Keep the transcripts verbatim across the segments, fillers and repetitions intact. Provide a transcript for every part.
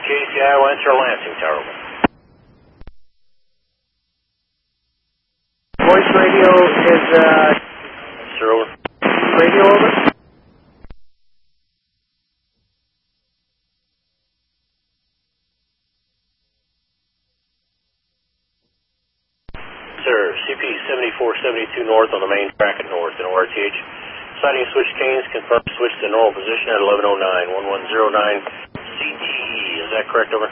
K C I, Lancer, Lansing Tower. Voice radio is, uh... Sir, over. Radio over? Sir, C P seventy-four seventy-two north on the main track at north in O R T H. Sighting switch canes, confirm switch to normal position at eleven oh nine, one one zero nine C T E. Is that correct, over?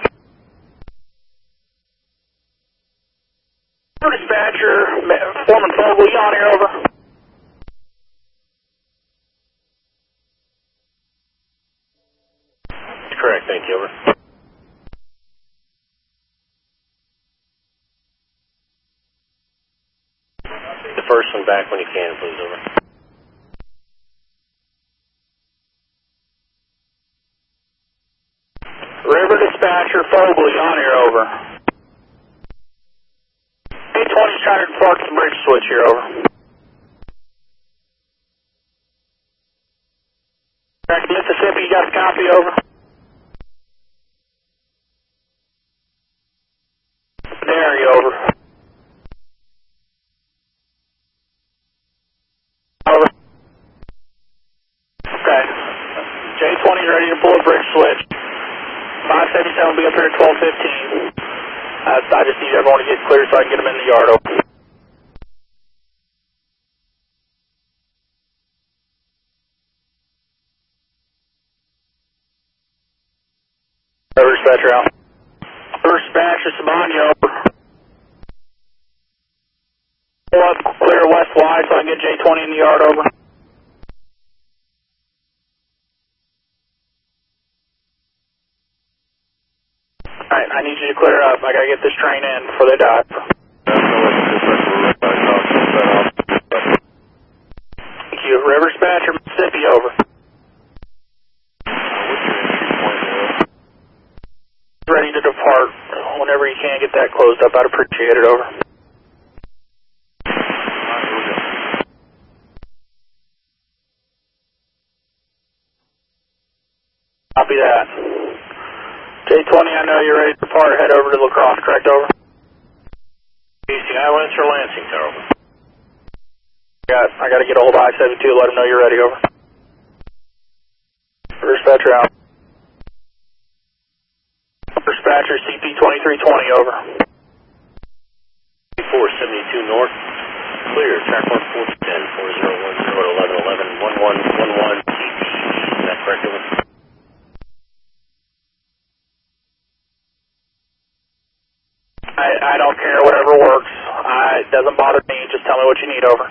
Dispatcher, Foreman Fogle, you on here, over? Correct, thank you, over. The first one back when you can, please, over. River Dispatcher, Fogle, you on here, over? A twenty trying to park the bridge switch here, over. Back to Mississippi, you got a copy, over? There, you over. Over. Okay. J twenty ready to pull a bridge switch. five seventy-seven will be up here at twelve fifteen. Uh, I just need everyone to get clear so I can get them in the yard, over. River Dispatcher out. River Dispatcher, Sabani, over. Pull up, clear west wide so I can get J twenty in the yard, over. Alright, I need you to clear up. I gotta get this train in before they die. Thank you. River Dispatcher, Mississippi, over. Ready to depart. Whenever you can, get that closed up. I'd appreciate it, over. Copy that. J twenty, I know you're ready to depart. Head over to La Crosse, correct, over? K C I, Lancer, Lansing Tower, over. Got, I got to get a hold of I seventy-two, let them know you're ready, over. Dispatcher out. Dispatcher, C P twenty-three twenty, over. four seventy-two north, clear, track one four ten, four zero one zero, eleven eleven, one one one one C T E. Is that correct, over? I, I don't care, whatever works. I, it doesn't bother me, just tell me what you need, over.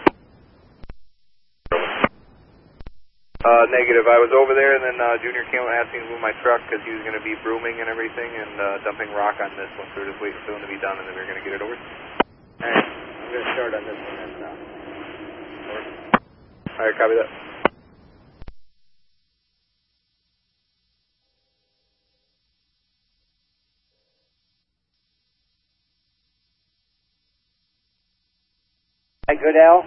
Uh, negative. I was over there, and then uh, Junior came and asked me to move my truck because he was going to be brooming and everything and uh, dumping rock on this one. So we're just waiting for him to be done, and then we're going to get it over. All right, I'm going to start on this one then. Uh, over. All right, copy that. Hi, Goodell.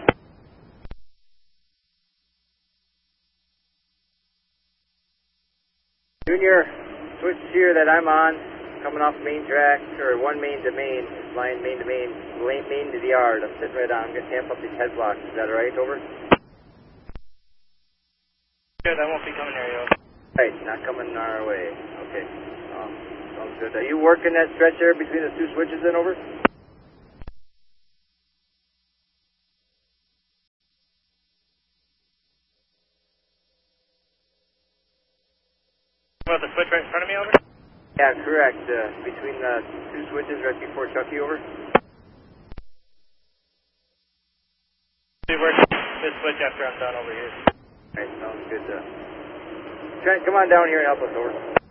Junior, switch here that I'm on, coming off main track, or one main to main, line main to main, main, main to the yard. I'm sitting right on. I'm going to tamp up these head blocks. Is that alright, over? Good, I won't be coming here, yo. Right, not coming our way. Okay. Um, sounds good. Are you working that stretch there between the two switches then, over? About the switch right in front of me, over? Yeah, correct. Uh, between the two switches right before Chucky, over? See, where's this switch after I'm done over here? Alright, sounds good. Uh, Trent, come on down here and help us, over.